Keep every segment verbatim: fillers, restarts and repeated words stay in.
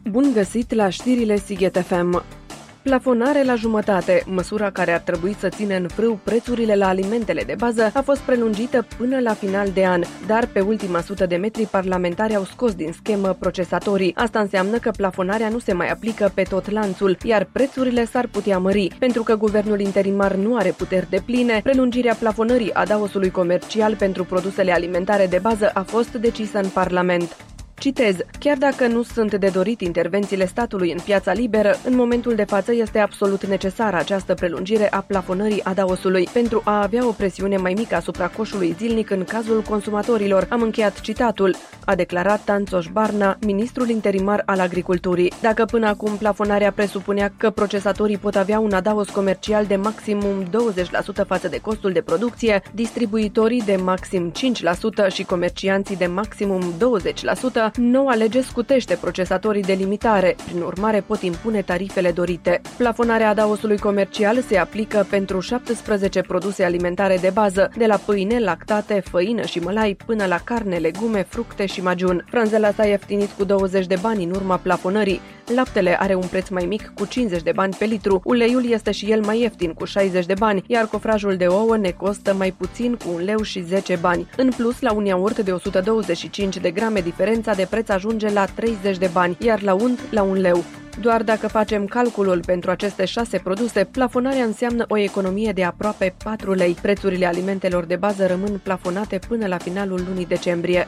Bun găsit la știrile Sighet F M. Plafonare la jumătate, măsura care ar trebui să țină în frâu prețurile la alimentele de bază, a fost prelungită până la final de an, dar pe ultima sută de metri parlamentarii au scos din schemă procesatorii. Asta înseamnă că plafonarea nu se mai aplică pe tot lanțul, iar prețurile s-ar putea mări. Pentru că guvernul interimar nu are puteri depline, prelungirea plafonării adaosului comercial pentru produsele alimentare de bază a fost decisă în Parlament. Citez, chiar dacă nu sunt de dorit intervențiile statului în piața liberă, în momentul de față este absolut necesară această prelungire a plafonării adaosului pentru a avea o presiune mai mică asupra coșului zilnic în cazul consumatorilor. Am încheiat citatul, a declarat Tanțoș Barna, ministrul interimar al agriculturii. Dacă până acum plafonarea presupunea că procesatorii pot avea un adaos comercial de maximum douăzeci la sută față de costul de producție, distribuitorii de maxim cinci la sută și comercianții de maximum douăzeci la sută, noua lege scutește procesatorii de limitare, prin urmare pot impune tarifele dorite. Plafonarea adaosului comercial se aplică pentru șaptesprezece produse alimentare de bază, de la pâine, lactate, făină și mălai, până la carne, legume, fructe și majun. Frunzela s-a ieftinit cu douăzeci de bani în urma plafonării. Laptele are un preț mai mic cu cincizeci de bani pe litru, uleiul este și el mai ieftin cu șaizeci de bani, iar cofrajul de ouă ne costă mai puțin cu un leu și zece bani. În plus, la un iaurt de o sută douăzeci și cinci de grame, diferența de preț ajunge la treizeci de bani, iar la unt la un leu. Doar dacă facem calculul pentru aceste șase produse, plafonarea înseamnă o economie de aproape patru lei. Prețurile alimentelor de bază rămân plafonate până la finalul lunii decembrie.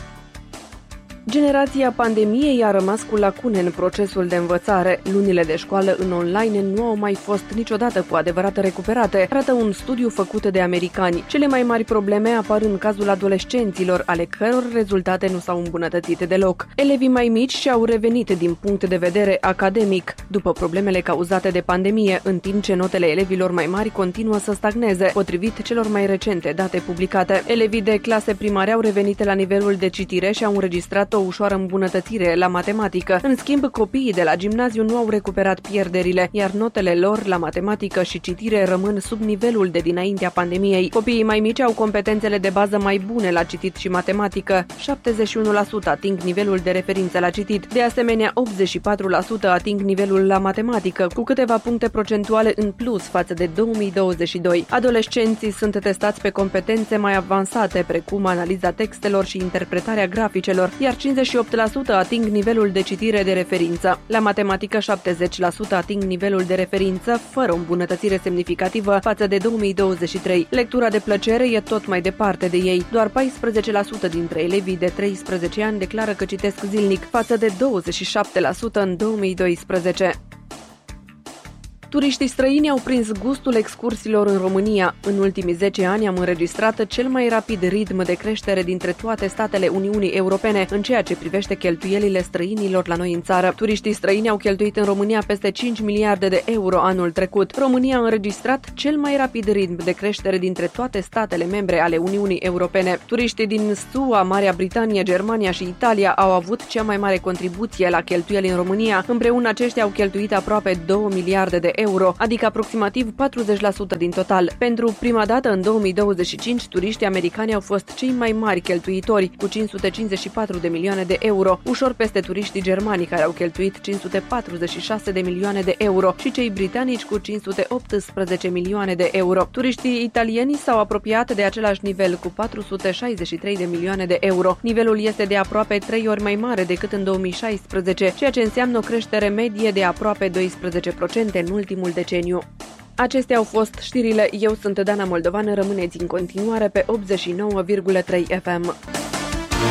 Generația pandemiei a rămas cu lacune în procesul de învățare. Lunile de școală în online nu au mai fost niciodată cu adevărat recuperate, arată un studiu făcut de americani. Cele mai mari probleme apar în cazul adolescenților, ale căror rezultate nu s-au îmbunătățit deloc. Elevii mai mici și-au revenit din punct de vedere academic, după problemele cauzate de pandemie, în timp ce notele elevilor mai mari continuă să stagneze, potrivit celor mai recente date publicate. Elevii de clase primare au revenit la nivelul de citire și au înregistrat o ușoară îmbunătățire la matematică. În schimb, copiii de la gimnaziu nu au recuperat pierderile, iar notele lor la matematică și citire rămân sub nivelul de dinaintea pandemiei. Copiii mai mici au competențele de bază mai bune la citit și matematică. șaptezeci și unu la sută ating nivelul de referință la citit. De asemenea, optzeci și patru la sută ating nivelul la matematică, cu câteva puncte procentuale în plus față de două mii douăzeci și doi. Adolescenții sunt testați pe competențe mai avansate, precum analiza textelor și interpretarea graficelor, iar cincizeci și opt la sută ating nivelul de citire de referință. La matematică, șaptezeci la sută ating nivelul de referință, fără o îmbunătățire semnificativă față de două mii douăzeci și trei. Lectura de plăcere e tot mai departe de ei. Doar paisprezece la sută dintre elevii de treisprezece ani declară că citesc zilnic, față de douăzeci și șapte la sută în două mii doisprezece. Turiștii străini au prins gustul excursiilor în România. În ultimii zece ani am înregistrat cel mai rapid ritm de creștere dintre toate statele Uniunii Europene în ceea ce privește cheltuielile străinilor la noi în țară. Turiștii străini au cheltuit în România peste cinci miliarde de euro anul trecut. România a înregistrat cel mai rapid ritm de creștere dintre toate statele membre ale Uniunii Europene. Turiștii din S U A, Marea Britanie, Germania și Italia au avut cea mai mare contribuție la cheltuieli în România. Împreună aceștia au cheltuit aproape două miliarde de euro, adică aproximativ patruzeci la sută din total. Pentru prima dată în două mii douăzeci și cinci, turiștii americani au fost cei mai mari cheltuitori, cu cinci sute cincizeci și patru de milioane de euro, ușor peste turiștii germani, care au cheltuit cinci sute patruzeci și șase de milioane de euro, și cei britanici cu cinci sute optsprezece milioane de euro. Turiștii italieni s-au apropiat de același nivel, cu patru sute șaizeci și trei de milioane de euro. Nivelul este de aproape trei ori mai mare decât în două mii șaisprezece, ceea ce înseamnă o creștere medie de aproape doisprezece la sută în ultimul deceniu. Acestea au fost știrile. Eu sunt Dana Moldovan. Rămâneți în continuare pe optzeci și nouă virgulă trei F M.